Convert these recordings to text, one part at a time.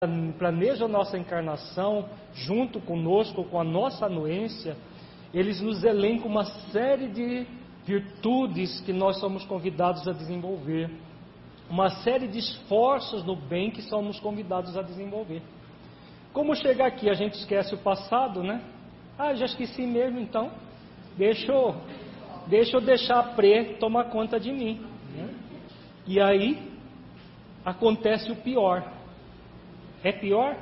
planejam a nossa encarnação, junto conosco, com a nossa anuência, eles nos elencam uma série de virtudes que nós somos convidados a desenvolver, uma série de esforços no bem que somos convidados a desenvolver. Como chegar aqui, a gente esquece o passado, né? Já esqueci mesmo, então deixa eu deixar a Prê tomar conta de mim, né? E aí acontece o pior. É pior?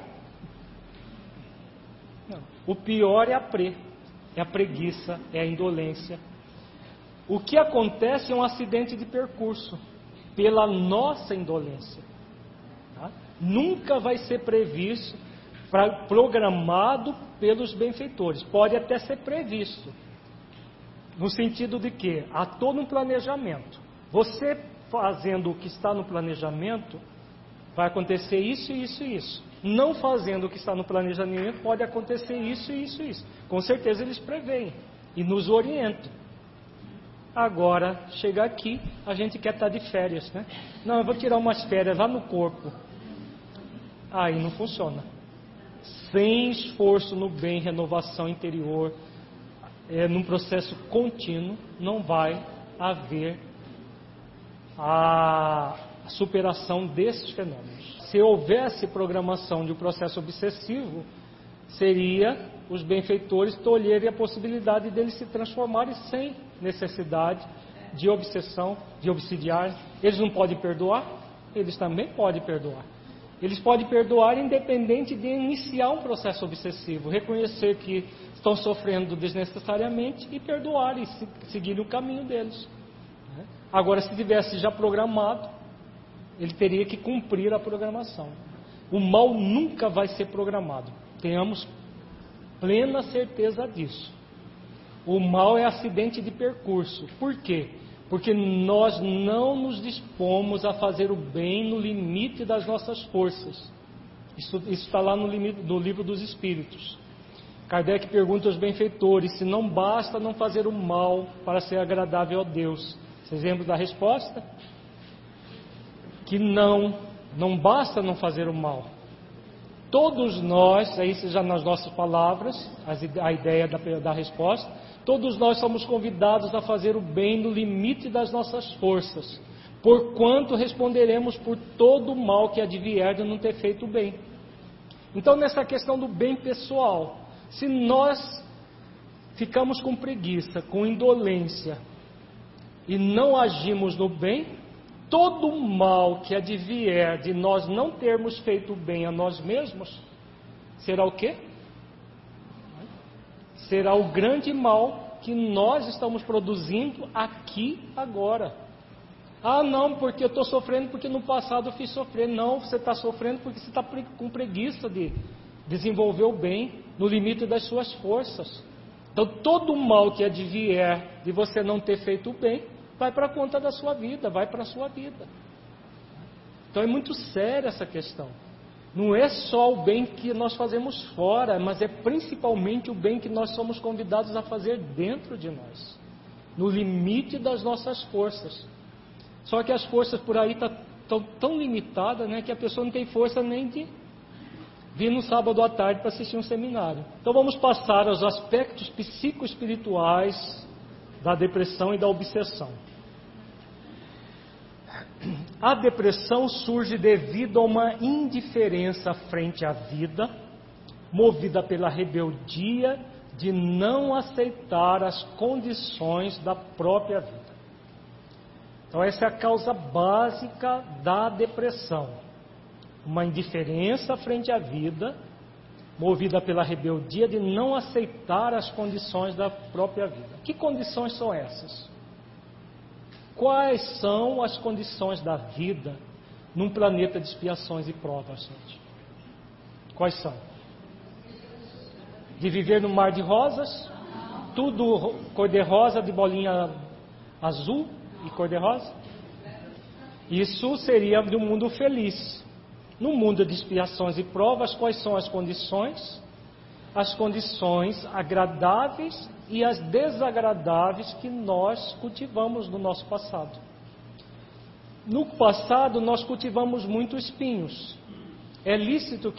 Não. O pior é a Prê, é a preguiça, é a indolência. O que acontece é um acidente de percurso pela nossa indolência, tá? Nunca vai ser previsto, programado pelos benfeitores. Pode até ser previsto, no sentido de que há todo um planejamento. Você fazendo o que está no planejamento, vai acontecer isso, isso e isso. Não fazendo o que está no planejamento, pode acontecer isso, isso e isso. Com certeza eles preveem e nos orientam. Agora, chega aqui, a gente quer estar de férias, né? Não, eu vou tirar umas férias lá no corpo. Aí não funciona. Sem esforço no bem, renovação interior, num processo contínuo, não vai haver a superação desses fenômenos. Se houvesse programação de um processo obsessivo, seria os benfeitores tolherem a possibilidade deles se transformarem sem necessidade de obsessão, de obsidiar. Eles não podem perdoar? Eles também podem perdoar. Eles podem perdoar independente de iniciar um processo obsessivo, reconhecer que estão sofrendo desnecessariamente e perdoar e seguir o caminho deles. Agora, se tivesse já programado, ele teria que cumprir a programação. O mal nunca vai ser programado. Tenhamos plena certeza disso. O mal é acidente de percurso. Por quê? Porque nós não nos dispomos a fazer o bem no limite das nossas forças. Isso está lá no livro dos Espíritos. Kardec pergunta aos benfeitores se não basta não fazer o mal para ser agradável a Deus. Vocês lembram da resposta? Que não basta não fazer o mal. Todos nós, aí já nas nossas palavras, a ideia da resposta, todos nós somos convidados a fazer o bem no limite das nossas forças, porquanto responderemos por todo o mal que advier de não ter feito o bem. Então, nessa questão do bem pessoal, se nós ficamos com preguiça, com indolência, e não agimos no bem, todo o mal que advier de nós não termos feito bem a nós mesmos, será o quê? Será o grande mal que nós estamos produzindo aqui agora. Não, porque eu estou sofrendo porque no passado eu fiz sofrer. Não, você está sofrendo porque você está com preguiça de desenvolver o bem no limite das suas forças. Então todo o mal que advier de você não ter feito o bem, vai para a conta da sua vida, vai para a sua vida. Então é muito séria essa questão. Não é só o bem que nós fazemos fora, mas é principalmente o bem que nós somos convidados a fazer dentro de nós, no limite das nossas forças. Só que as forças por aí estão tão limitadas, né, que a pessoa não tem força nem de vir no sábado à tarde para assistir um seminário. Então vamos passar aos aspectos psicoespirituais da depressão e da obsessão. A depressão surge devido a uma indiferença frente à vida, movida pela rebeldia de não aceitar as condições da própria vida. Então essa é a causa básica da depressão. Uma indiferença frente à vida, movida pela rebeldia de não aceitar as condições da própria vida. Que condições são essas? Quais são as condições da vida num planeta de expiações e provas, gente? Quais são? De viver no mar de rosas? Tudo cor-de-rosa, de bolinha azul e cor-de-rosa? Isso seria de um mundo feliz. No mundo de expiações e provas, quais são as condições? As condições agradáveis e as desagradáveis que nós cultivamos no nosso passado. No passado, nós cultivamos muito espinhos. É lícito